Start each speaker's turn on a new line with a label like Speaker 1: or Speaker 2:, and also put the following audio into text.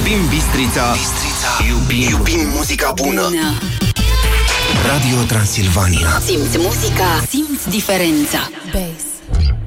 Speaker 1: Iubim Bistrița. Iubim muzica bună. Radio Transilvania.
Speaker 2: Simți muzica, simți diferența. Bass.